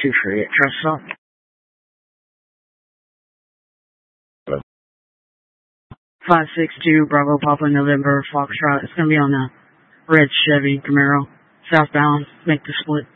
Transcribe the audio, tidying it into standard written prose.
248, trust stop. 562 Bravo Papa November Foxtrot. It's going to be on a red Chevy Camaro. Southbound. Make the split.